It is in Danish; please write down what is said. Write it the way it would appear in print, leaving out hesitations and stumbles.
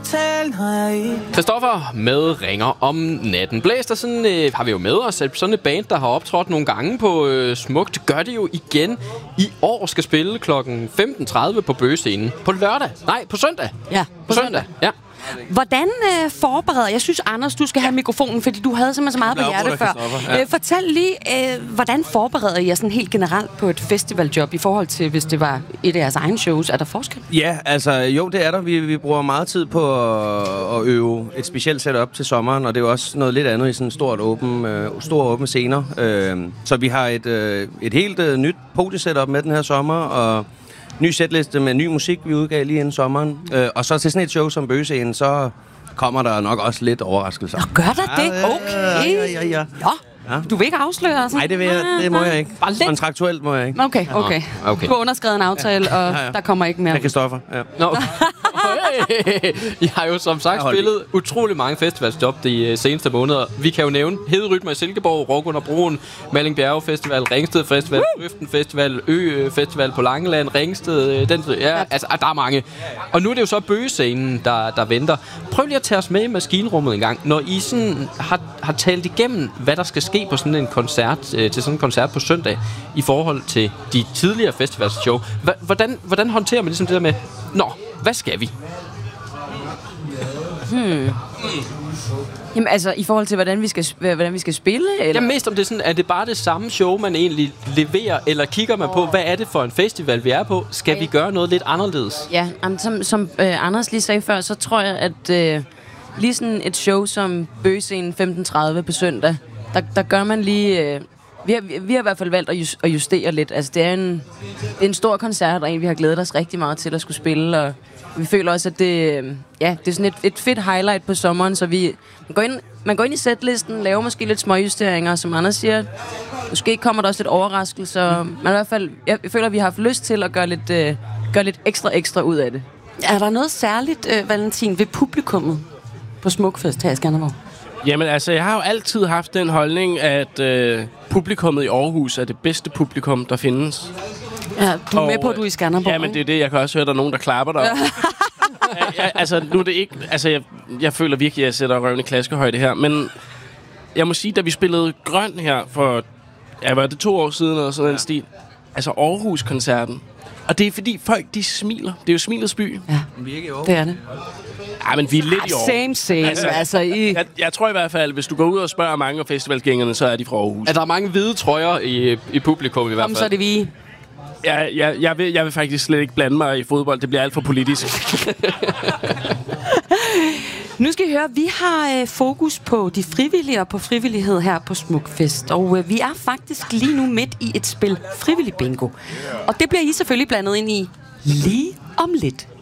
Christoffer med Ringer om natten. Blæst, og sådan har vi jo med os sådan et band, der har optrådt nogle gange på Smuk. Det gør det jo igen i år. Skal spille kl. 15.30 på Bøgescenen. På lørdag? Nej, på søndag. Ja, på søndag. Ja. Hvordan forbereder... Jeg synes, Anders, du skal have mikrofonen, fordi du havde simpelthen så meget på hjertet før. Ja. Fortæl lige, hvordan forbereder I jer sådan helt generelt på et festivaljob i forhold til, hvis det var et af jeres egne shows? Er der forskel? Ja, altså jo, det er der. Vi bruger meget tid på at øve et specielt setup til sommeren, og det er jo også noget lidt andet i sådan store åbne scener. Så vi har et helt nyt podiesetup med den her sommer, og ny setliste med ny musik, vi udgav lige inden sommeren. Og så til sådan et show som Bøgescenen, så kommer der nok også lidt overraskelser. Nå, gør der det? Okay. Ja. Ja. Du vil ikke afsløre os? Nej, det må jeg ikke. Bare lidt? Kontraktuelt må jeg ikke. Okay. Du har underskrevet en aftale, og der kommer ikke mere. Med Christoffer, ja. Nå. Jeg har jo som sagt spillet utrolig mange festivalsjob de seneste måneder. Vi kan jo nævne Hederytmer i Silkeborg, Rock under Broen, Malling Bjerge Festival, Ringsted Festival, Øften Festival, Festival på Langeland, Ringsted, altså der er mange. Og nu er det jo så Bøgescenen, der venter. Prøv lige at tage os med i maskinrummet en gang, når I sådan har talt igennem, hvad der skal ske på sådan en koncert, til sådan en koncert på søndag, i forhold til de tidligere festivalshow. Hvordan håndterer man ligesom det der med, hvad skal vi? Jamen altså, i forhold til, hvordan vi skal spille? Eller? Jamen mest om det er sådan, er det bare det samme show, man egentlig leverer, eller kigger man på, hvad er det for en festival, vi er på? Skal vi gøre noget lidt anderledes? Ja, som Anders lige sagde før, så tror jeg, at lige sådan et show som Bøgescenen 15.30 på søndag, der gør man lige... Vi har i hvert fald valgt at justere lidt. Altså, det er en stor koncert, og vi har glædet os rigtig meget til at skulle spille, og vi føler også, at det er sådan et fedt highlight på sommeren, så man går ind i setlisten, laver måske lidt småjusteringer, som Anders siger. Måske kommer der også lidt overraskelser, men i hvert fald, jeg føler, at vi har haft lyst til at gøre lidt ekstra ud af det. Er der noget særligt, Valentin, ved publikummet på Smukfest her i Skanderborg? Jamen altså, jeg har jo altid haft den holdning, at publikummet i Aarhus er det bedste publikum, der findes. Ja, du er med på, at du er i Skanderborg. Ja, men det er det. Jeg kan også høre, at der er nogen, der klapper der. Altså, nu er det ikke... Altså, jeg føler virkelig, at jeg sætter røven i klaskehøjde her. Men jeg må sige, da vi spillede Grøn her for... Ja, var det 2 år siden eller sådan en stil? Altså, Aarhus-koncerten. Og det er fordi folk, de smiler. Det er jo smilets by. Ja, det er det. Ja, men vi er lidt i år. Same. Altså, jeg tror i hvert fald, hvis du går ud og spørger mange af festivalgængerne, så er de fra Aarhus. Er der mange hvide trøjer i publikum i hvert fald? Så er det vi. Jeg vil faktisk slet ikke blande mig i fodbold. Det bliver alt for politisk. Nu skal I høre, vi har fokus på de frivillige og på frivillighed her på Smukfest. Og vi er faktisk lige nu midt i et spil frivillig bingo. Og det bliver I selvfølgelig blandet ind i lige om lidt.